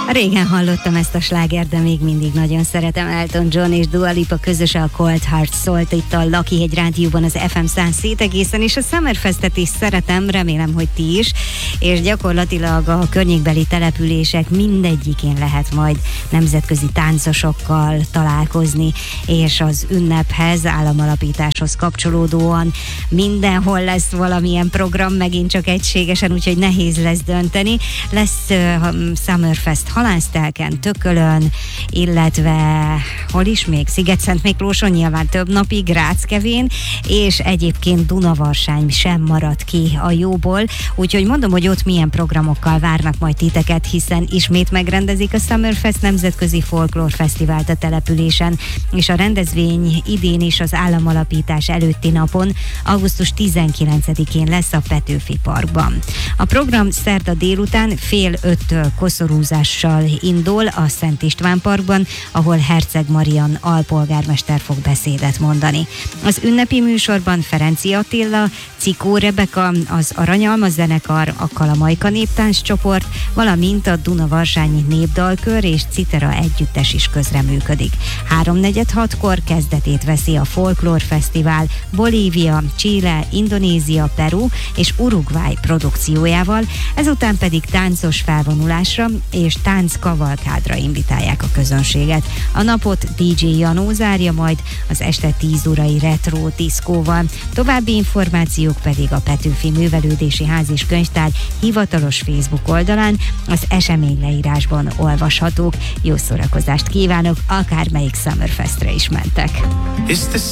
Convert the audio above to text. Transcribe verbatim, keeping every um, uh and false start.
Régen hallottam ezt a slágert, de még mindig nagyon szeretem. Elton John és Dua Lipa közös a Cold Heart szólt itt a Lakihegy Rádióban az ef em száz hét egészen, és a Summerfestet is szeretem, remélem, hogy ti is, és gyakorlatilag a környékbeli települések mindegyikén lehet majd nemzetközi táncosokkal találkozni, és az ünnephez, államalapításhoz kapcsolódóan mindenhol lesz valamilyen program, megint csak egységesen, úgyhogy nehéz lesz dönteni. Lesz uh, Summerfest Halásztelken, Tökölön, illetve hol is még? Sziget-Szent Miklóson, nyilván több napig, Ráckevén, és egyébként Dunavarsány sem maradt ki a jóból, úgyhogy mondom, hogy ott milyen programokkal várnak majd titeket, hiszen ismét megrendezik a Summerfest Nemzetközi Folklór Fesztivált a településen, és a rendezvény idén is az államalapítás előtti napon, augusztus tizenkilencedikén lesz a Petőfi Parkban. A program szerda délután fél öttől koszorúzással indul a Szent István Parkban, ahol Herceg Marian alpolgármester fog beszédet mondani. Az ünnepi műsorban Ferenci Attila, Cikó Rebeka, az Aranyalma zenekar, a Kalamajka néptánccsoport, valamint a Dunavarsanyi népdalkör és Citera együttes is közreműködik. háromnegyed hatkor kezdetét veszi a Folklór Fesztivál Bolívia, Chile, Indonézia, Peru és Uruguay produkciójával, ezután pedig táncos felvonulásra és tánc kavalkádra invitálják a közönséget. A napot dé dzsé Janó zárja majd az este tíz órai retro diszkóval. További információk pedig a Petőfi Művelődési Ház és Könyvtár hivatalos Facebook oldalán, az esemény leírásban olvashatók. Jó szórakozást kívánok, akármelyik Summerfestre is mentek.